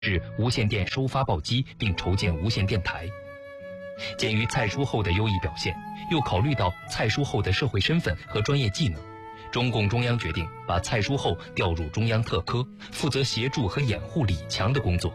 制无线电收发报机，并筹建无线电台。鉴于蔡书厚的优异表现，又考虑到蔡书厚的社会身份和专业技能，中共中央决定把蔡书厚调入中央特科，负责协助和掩护李强的工作。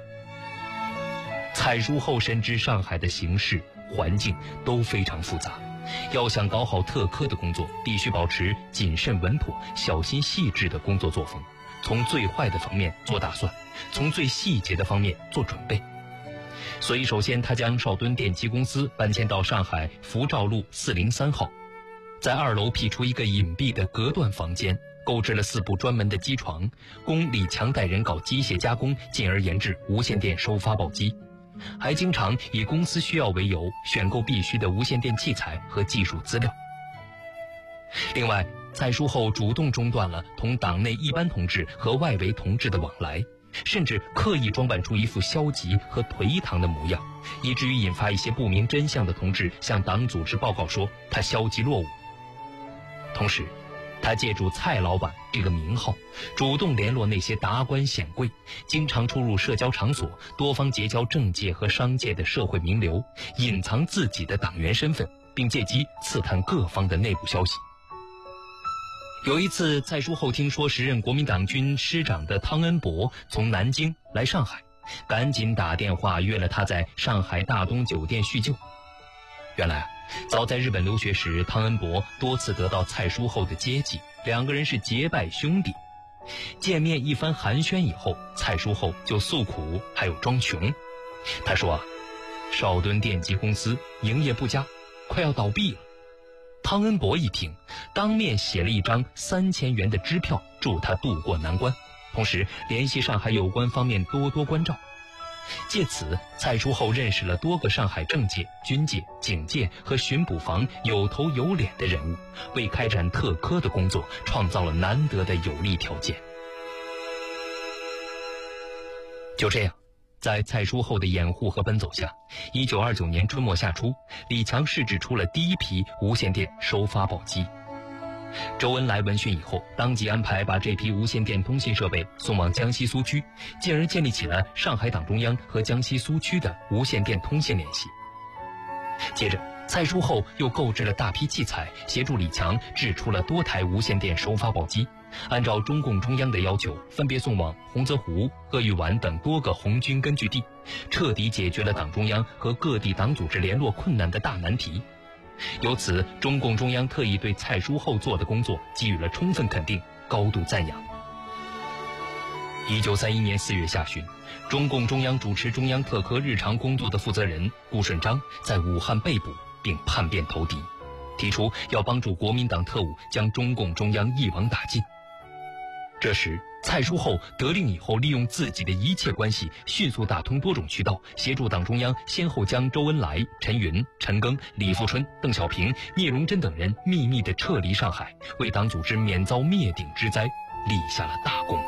蔡书厚深知上海的形势环境都非常复杂，要想搞好特科的工作，必须保持谨慎稳妥、小心细致的工作作风，从最坏的方面做打算，从最细节的方面做准备。所以首先他将邵敦电机公司搬迁到上海福照路403号，在2楼辟出一个隐蔽的隔断房间，购置了4部专门的机床，供李强带人搞机械加工，进而研制无线电收发报机。还经常以公司需要为由，选购必须的无线电器材和技术资料。另外，蔡书厚主动中断了同党内一般同志和外围同志的往来，甚至刻意装扮出一副消极和颓唐的模样，以至于引发一些不明真相的同志向党组织报告说他消极落伍。同时，他借助蔡老板这个名号，主动联络那些达官显贵，经常出入社交场所，多方结交政界和商界的社会名流，隐藏自己的党员身份，并借机刺探各方的内部消息。有一次，蔡书厚听说时任国民党军师长的汤恩伯从南京来上海，赶紧打电话约了他在上海大东酒店叙旧。原来早在日本留学时，汤恩伯多次得到蔡书厚的接济，2个人是结拜兄弟。见面一番寒暄以后，蔡书厚就诉苦，还有装穷。他说邵敦电机公司营业不佳，快要倒闭了。汤恩伯一听，当面写了一张3000元的支票，助他渡过难关，同时联系上海有关方面多多关照。借此，蔡书厚认识了多个上海政界、军界、警界和巡捕房有头有脸的人物，为开展特科的工作创造了难得的有利条件。就这样，在蔡书厚的掩护和奔走下，1929年春末夏初，李强试制出了第一批无线电收发报机。周恩来闻讯以后，当即安排把这批无线电通信设备送往江西苏区，进而建立起了上海党中央和江西苏区的无线电通信联系。接着，蔡书厚又购置了大批器材，协助李强制出了多台无线电收发报机，按照中共中央的要求，分别送往洪泽湖、鄂豫皖等多个红军根据地，彻底解决了党中央和各地党组织联络困难的大难题。由此，中共中央特意对蔡书厚做的工作给予了充分肯定，高度赞扬。1931年4月下旬，中共中央主持中央特科日常工作的负责人顾顺章在武汉被捕，并叛变投敌，提出要帮助国民党特务将中共中央一网打尽。这时，蔡书厚得令以后，利用自己的一切关系，迅速打通多种渠道，协助党中央先后将周恩来、陈云、陈赓、李富春、邓小平、聂荣臻等人秘密地撤离上海，为党组织免遭灭顶之灾立下了大功。